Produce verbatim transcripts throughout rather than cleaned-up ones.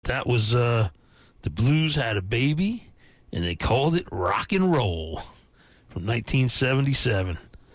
That was uh, The Blues Had a Baby, and they called it Rock and Roll from nineteen seventy-seven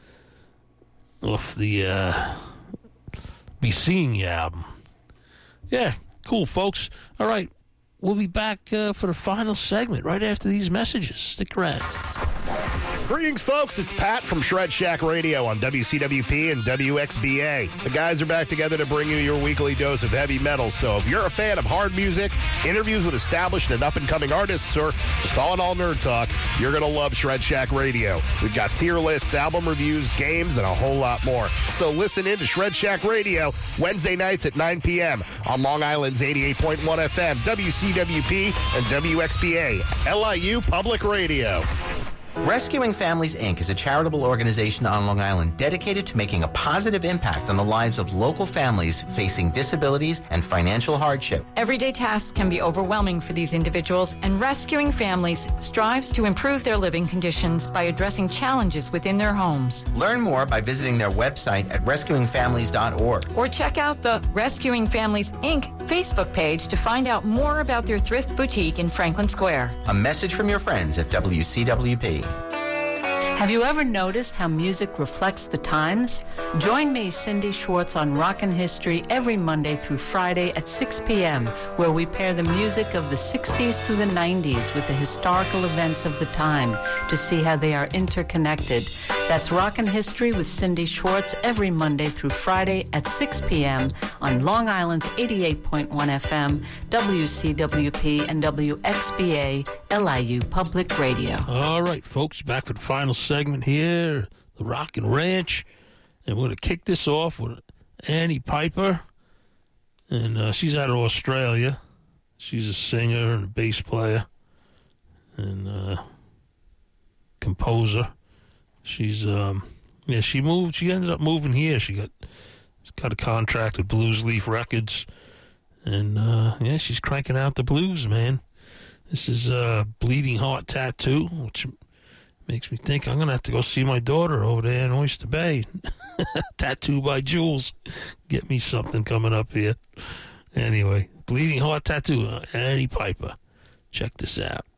off the uh, Be Seeing You album. Yeah, cool, folks. All right, we'll be back uh, for the final segment right after these messages. Stick around. Greetings, folks. It's Pat from Shred Shack Radio on W C W P and W X B A. The guys are back together to bring you your weekly dose of heavy metal. So if you're a fan of hard music, interviews with established and up-and-coming artists, or just all-in-all nerd talk, you're going to love Shred Shack Radio. We've got tier lists, album reviews, games, and a whole lot more. So listen in to Shred Shack Radio Wednesday nights at nine p.m. on Long Island's eighty-eight point one F M, W C W P, and W X B A, L I U Public Radio. Rescuing Families, Incorporated is a charitable organization on Long Island dedicated to making a positive impact on the lives of local families facing disabilities and financial hardship. Everyday tasks can be overwhelming for these individuals, and Rescuing Families strives to improve their living conditions by addressing challenges within their homes. Learn more by visiting their website at rescuing families dot org. Or check out the Rescuing Families, Incorporated Facebook page to find out more about their thrift boutique in Franklin Square. A message from your friends at W C W P. Have you ever noticed how music reflects the times? Join me, Cindy Schwartz, on Rockin' History every Monday through Friday at six p.m., where we pair the music of the sixties through the nineties with the historical events of the time to see how they are interconnected. That's Rockin' History with Cindy Schwartz every Monday through Friday at six p.m. on Long Island's eighty-eight point one F M, W C W P, and W X B A, L I U Public Radio. All right, folks, back for the final segment here, the Rockin' Ranch, and we're going to kick this off with Annie Piper, and uh, she's out of Australia. She's a singer and a bass player and uh, composer. She's um, yeah, she moved. She ended up moving here. She got she's got a contract with Blues Leaf Records, and uh, yeah, she's cranking out the blues, man. This is uh, Bleeding Heart Tattoo, which makes me think I'm going to have to go see my daughter over there in Oyster Bay. Tattoo by Jules. Get me something coming up here. Anyway, Bleeding Heart Tattoo, Annie Piper. Check this out.